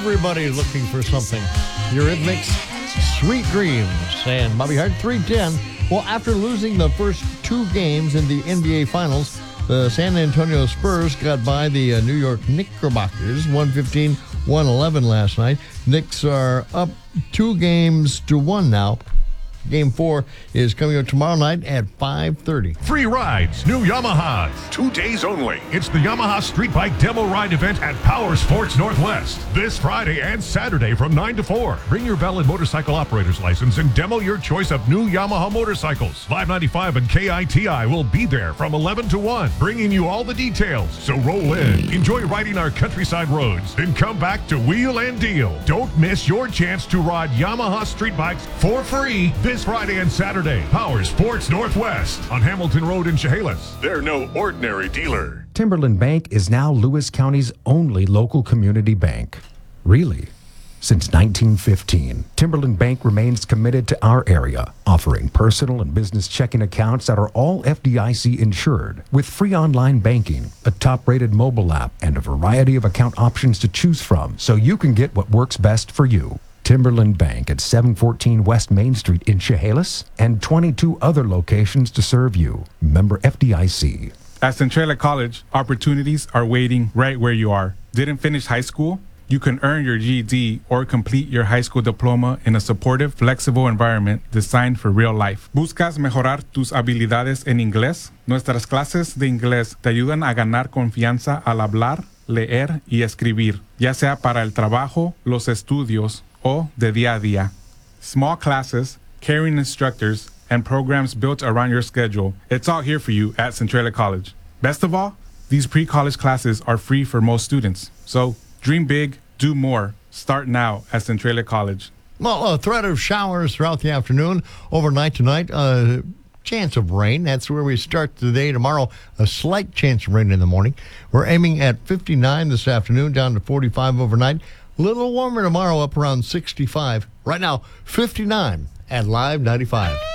Everybody's looking for something. Eurythmics, Sweet Dreams, and Bobby Hart, 310. Well, after losing the first two games in the NBA Finals, the San Antonio Spurs got by the New York Knickerbockers, 115-111 last night. Knicks are up 2-1 now. Game 4 is coming up tomorrow night at 5:30. Free rides, new Yamahas. 2 days only. It's the Yamaha Street Bike Demo Ride event at Power Sports Northwest. This Friday and Saturday from 9 to 4. Bring your valid motorcycle operator's license and demo your choice of new Yamaha motorcycles. 595 and KITI will be there from 11 to 1, bringing you all the details. So roll in, enjoy riding our countryside roads, then come back to wheel and deal. Don't miss your chance to ride Yamaha street bikes for free this Friday and Saturday. Power Sports Northwest on Hamilton Road in Chehalis. They're no ordinary dealer. Timberland Bank is now Lewis County's only local community bank. Really? Since 1915, Timberland Bank remains committed to our area, offering personal and business checking accounts that are all FDIC insured, with free online banking, a top-rated mobile app, and a variety of account options to choose from so you can get what works best for you. Timberland Bank at 714 West Main Street in Chehalis and 22 other locations to serve you. Member FDIC. At Centralia College, opportunities are waiting right where you are. Didn't finish high school? You can earn your GED or complete your high school diploma in a supportive, flexible environment designed for real life. ¿Buscas mejorar tus habilidades en inglés? Nuestras clases de inglés te ayudan a ganar confianza al hablar, leer y escribir, ya sea para el trabajo, los estudios, o de día a día. Small classes, caring instructors, and programs built around your schedule. It's all here for you at Centralia College. Best of all, these pre-college classes are free for most students. So dream big, do more. Start now at Centralia College. Well, a threat of showers throughout the afternoon, overnight tonight. Chance of rain. That's where we start the day. Tomorrow, a slight chance of rain in the morning. We're aiming at 59 this afternoon, down to 45 overnight. A little warmer tomorrow, up around 65. Right now, 59 at Live 95.